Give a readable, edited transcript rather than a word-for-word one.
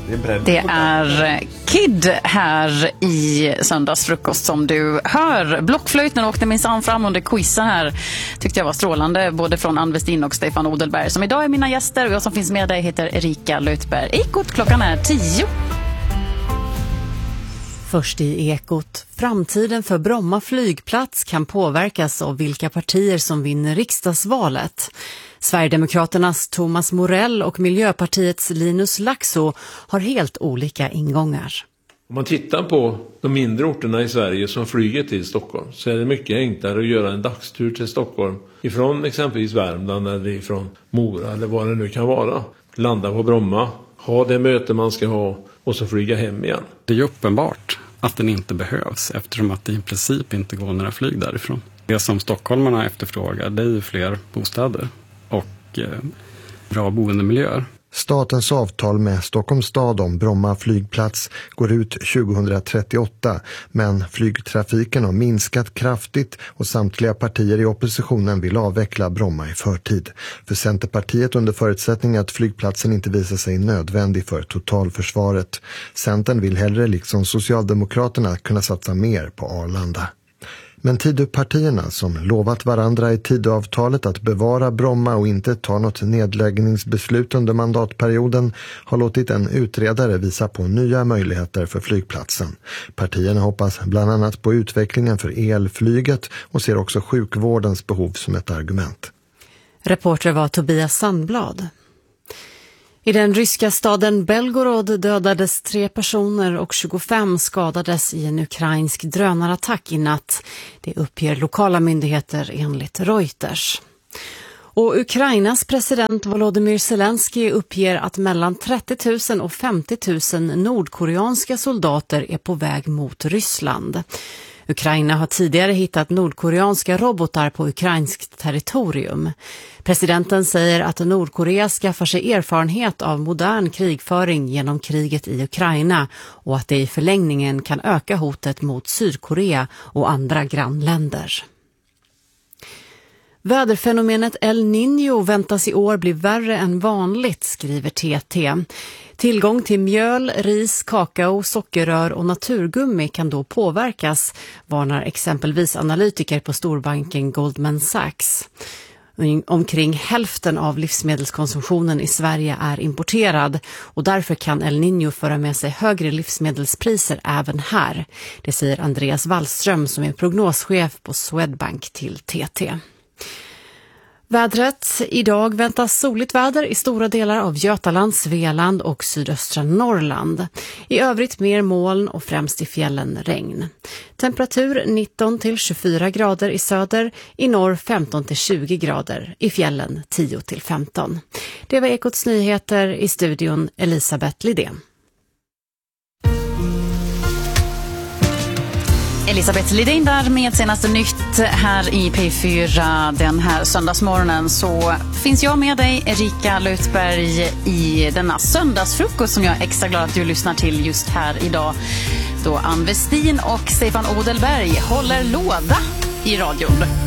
Det är Kid här i Söndagsfrukost som du hör. Blockflöjten åkte minsann fram under quizen här. Tyckte jag var strålande, både från Ann Westin och Stefan Odelberg som idag är mina gäster. Och jag som finns med dig heter Erika Lötberg. Ekot, klockan är 10. Först i Ekot. Framtiden för Bromma flygplats kan påverkas av vilka partier som vinner riksdagsvalet. Sverigedemokraternas Thomas Morell och Miljöpartiets Linus Laxo har helt olika ingångar. Om man tittar på de mindre orterna i Sverige som flyger till Stockholm så är det mycket enklare att göra en dagstur till Stockholm ifrån exempelvis Värmland eller ifrån Mora eller vad det nu kan vara. Landa på Bromma, ha det möte man ska ha och så flyga hem igen. Det är ju uppenbart att den inte behövs eftersom att det i princip inte går några flyg därifrån. Det som stockholmarna efterfrågar det är ju fler bostäder och bra boendemiljöer. Statens avtal med Stockholms stad om Bromma flygplats går ut 2038, men flygtrafiken har minskat kraftigt och samtliga partier i oppositionen vill avveckla Bromma i förtid. För Centerpartiet under förutsättning att flygplatsen inte visar sig nödvändig för totalförsvaret. Centern vill hellre liksom Socialdemokraterna kunna satsa mer på Arlanda. Men Tidöpartierna som lovat varandra i Tidöavtalet att bevara Bromma och inte ta något nedläggningsbeslut under mandatperioden har låtit en utredare visa på nya möjligheter för flygplatsen. Partierna hoppas bland annat på utvecklingen för elflyget och ser också sjukvårdens behov som ett argument. Reporter var Tobias Sandblad. I den ryska staden Belgorod dödades 3 personer och 25 skadades i en ukrainsk drönarattack i natt. Det uppger lokala myndigheter enligt Reuters. Och Ukrainas president Volodymyr Zelensky uppger att mellan 30 000 och 50 000 nordkoreanska soldater är på väg mot Ryssland. Ukraina har tidigare hittat nordkoreanska robotar på ukrainskt territorium. Presidenten säger att Nordkorea skaffar sig erfarenhet av modern krigföring genom kriget i Ukraina och att det i förlängningen kan öka hotet mot Sydkorea och andra grannländer. Väderfenomenet El Niño väntas i år bli värre än vanligt, skriver TT. Tillgång till mjöl, ris, kakao, sockerrör och naturgummi kan då påverkas, varnar exempelvis analytiker på storbanken Goldman Sachs. Omkring hälften av livsmedelskonsumtionen i Sverige är importerad och därför kan El Niño föra med sig högre livsmedelspriser även här. Det säger Andreas Wallström som är prognoschef på Swedbank till TT. Vädret. Idag väntas soligt väder i stora delar av Götaland, Svealand och sydöstra Norrland. I övrigt mer moln och främst i fjällen regn. Temperatur 19 till 24 grader i söder, i norr 15 till 20 grader, i fjällen 10 till 15. Det var Ekots nyheter, i studion Elisabeth Lidén. Elisabeth Lidén där med senaste nytt här i P4 den här söndagsmorgonen. Så finns jag med dig, Erika Lötberg, i denna söndagsfrukost som jag är extra glad att du lyssnar till just här idag. Då Ann Westin och Stefan Odelberg håller låda i radion.